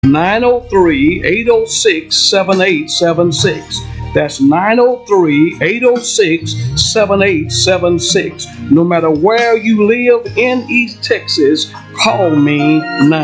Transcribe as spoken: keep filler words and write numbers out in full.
nine oh three, eight oh six, seven eight seven six. That's nine oh three, eight oh six, seven eight seven six. No matter where you live in East Texas, call me now.